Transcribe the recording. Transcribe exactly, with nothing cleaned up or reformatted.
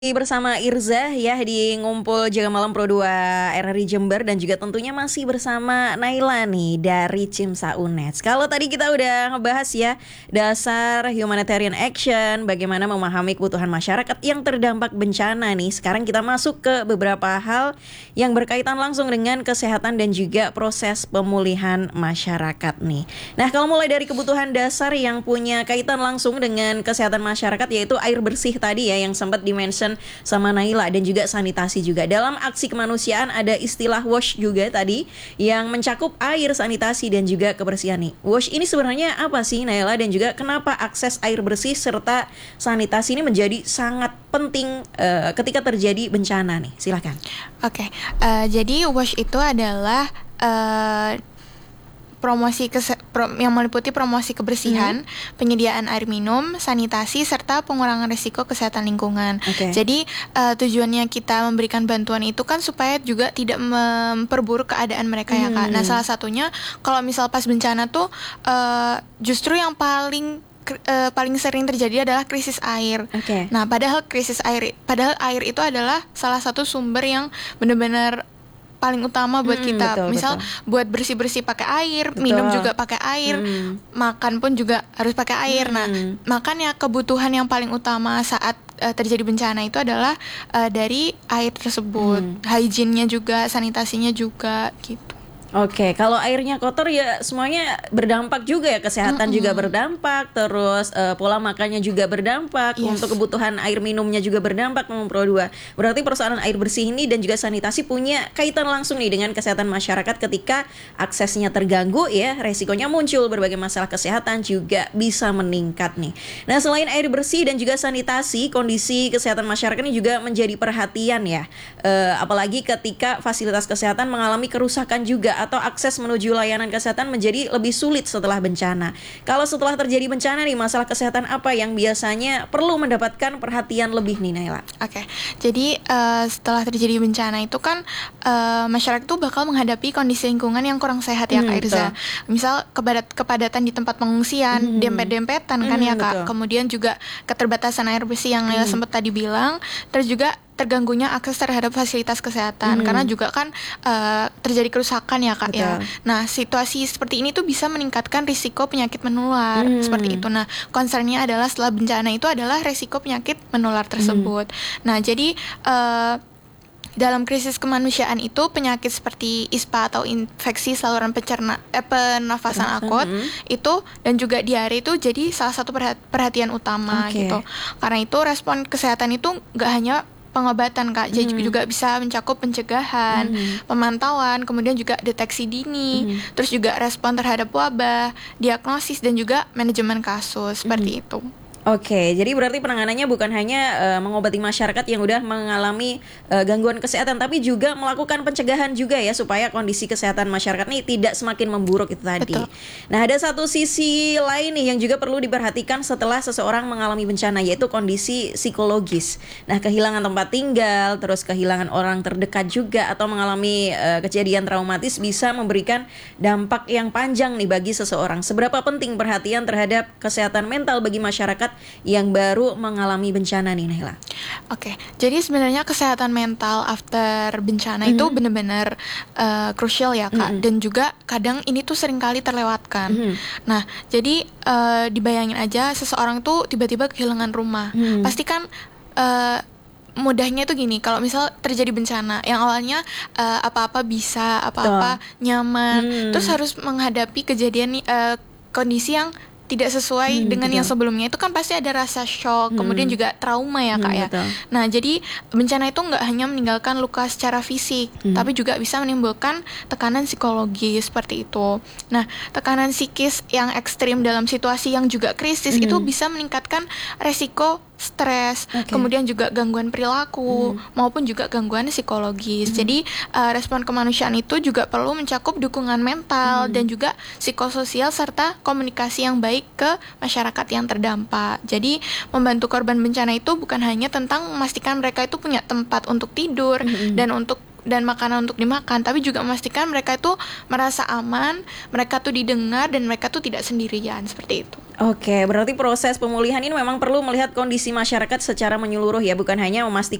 Bersama Irza ya di Ngumpul Jaga Malam Pro dua R R I Jember dan juga tentunya masih bersama Naila nih dari Cimsa Uneds. Kalau tadi kita udah ngebahas ya dasar humanitarian action, bagaimana memahami kebutuhan masyarakat yang terdampak bencana nih. Sekarang kita masuk ke beberapa hal yang berkaitan langsung dengan kesehatan dan juga proses pemulihan masyarakat nih. Nah, kalau mulai dari kebutuhan dasar yang punya kaitan langsung dengan kesehatan masyarakat yaitu air bersih tadi ya yang sempat dimention sama Naila dan juga sanitasi juga. Dalam aksi kemanusiaan ada istilah WASH juga tadi yang mencakup air, sanitasi dan juga kebersihan nih. WASH ini sebenarnya apa sih Naila dan juga kenapa akses air bersih serta sanitasi ini menjadi sangat penting uh, ketika terjadi bencana nih? Silahkan. Oke, okay. uh, jadi WASH itu adalah uh, promosi kese- pro- yang meliputi promosi kebersihan, hmm. penyediaan air minum, sanitasi, serta pengurangan risiko kesehatan lingkungan. Okay. Jadi uh, tujuannya kita memberikan bantuan itu kan supaya juga tidak memperburuk keadaan mereka hmm. ya Kak. Nah salah satunya kalau misal pas bencana tuh uh, justru yang paling Uh, paling sering terjadi adalah krisis air. Okay. Nah, padahal krisis air, padahal air itu adalah salah satu sumber yang benar-benar paling utama buat hmm, kita. Betul, Misal betul. buat bersih-bersih pakai air, betul. minum juga pakai air, hmm. makan pun juga harus pakai air. Hmm. Nah, makanya kebutuhan yang paling utama saat uh, terjadi bencana itu adalah uh, dari air tersebut. Hmm. Hygiene-nya juga, sanitasinya juga gitu. Oke, kalau airnya kotor ya semuanya berdampak juga ya, kesehatan mm-hmm. juga berdampak, terus uh, pola makannya juga berdampak, yes. untuk kebutuhan air minumnya juga berdampak nomor dua. Berarti persoalan air bersih ini dan juga sanitasi punya kaitan langsung nih dengan kesehatan masyarakat ketika aksesnya terganggu ya, resikonya muncul berbagai masalah kesehatan juga bisa meningkat nih. Nah, selain air bersih dan juga sanitasi, kondisi kesehatan masyarakat ini juga menjadi perhatian ya, uh, apalagi ketika fasilitas kesehatan mengalami kerusakan juga atau akses menuju layanan kesehatan menjadi lebih sulit setelah bencana. Kalau setelah terjadi bencana nih, masalah kesehatan apa yang biasanya perlu mendapatkan perhatian lebih nih Naila? Oke, okay. Jadi uh, setelah terjadi bencana itu kan uh, masyarakat tuh bakal menghadapi kondisi lingkungan yang kurang sehat ya hmm, Kak Irza. Betul. Misal kepadat, kepadatan di tempat pengungsian, hmm. dempet-dempetan kan hmm, ya Kak. Betul. Kemudian juga keterbatasan air bersih yang Naila hmm. sempat tadi bilang, terus juga terganggunya akses terhadap fasilitas kesehatan hmm. karena juga kan uh, terjadi kerusakan ya Kak. Betul. Ya. Nah, situasi seperti ini tuh bisa meningkatkan risiko penyakit menular hmm. seperti itu. Nah, concernnya adalah setelah bencana itu adalah risiko penyakit menular tersebut. Hmm. Nah, jadi uh, dalam krisis kemanusiaan itu penyakit seperti I S P A atau infeksi saluran pencerna eh, pernafasan akut hmm. itu dan juga diare itu jadi salah satu perhatian utama okay. gitu. Karena itu respon kesehatan itu nggak hanya pengobatan Kak, jadi hmm. juga bisa mencakup pencegahan, hmm. pemantauan, kemudian juga deteksi dini, hmm. terus juga respon terhadap wabah, diagnosis dan juga manajemen kasus, seperti hmm. itu. Oke, jadi berarti penanganannya bukan hanya uh, mengobati masyarakat yang udah mengalami uh, gangguan kesehatan, tapi juga melakukan pencegahan juga ya supaya kondisi kesehatan masyarakat ini tidak semakin memburuk itu tadi. Betul. Nah, ada satu sisi lain nih yang juga perlu diperhatikan setelah seseorang mengalami bencana, yaitu kondisi psikologis. Nah, kehilangan tempat tinggal, terus kehilangan orang terdekat juga atau mengalami uh, kejadian traumatis bisa memberikan dampak yang panjang nih bagi seseorang. Seberapa penting perhatian terhadap kesehatan mental bagi masyarakat yang baru mengalami bencana nih Naila? Oke, jadi sebenarnya kesehatan mental after bencana mm-hmm. itu benar-benar uh, krusial ya Kak, mm-hmm. dan juga kadang ini tuh seringkali terlewatkan. Mm-hmm. Nah, jadi uh, dibayangin aja seseorang tuh tiba-tiba kehilangan rumah, mm-hmm. pasti kan uh, mudahnya tuh gini, kalau misal terjadi bencana yang awalnya uh, apa-apa bisa, apa-apa Tuh. nyaman, hmm. terus harus menghadapi kejadian uh, kondisi yang tidak sesuai hmm, dengan betul. yang sebelumnya, itu kan pasti ada rasa shock, hmm. kemudian juga trauma ya Kak hmm, ya. Betul. Nah, jadi bencana itu nggak hanya meninggalkan luka secara fisik, hmm. tapi juga bisa menimbulkan tekanan psikologis seperti itu. Nah, tekanan psikis yang ekstrim dalam situasi yang juga krisis hmm. itu bisa meningkatkan resiko stres, okay. kemudian juga gangguan perilaku hmm. maupun juga gangguan psikologis. Hmm. Jadi uh, respon kemanusiaan itu juga perlu mencakup dukungan mental hmm. dan juga psikososial serta komunikasi yang baik ke masyarakat yang terdampak. Jadi membantu korban bencana itu bukan hanya tentang memastikan mereka itu punya tempat untuk tidur hmm. dan untuk dan makanan untuk dimakan, tapi juga memastikan mereka itu merasa aman, mereka tuh didengar dan mereka tuh tidak sendirian, seperti itu. Oke, berarti proses pemulihan ini memang perlu melihat kondisi masyarakat secara menyeluruh ya, bukan hanya memastikan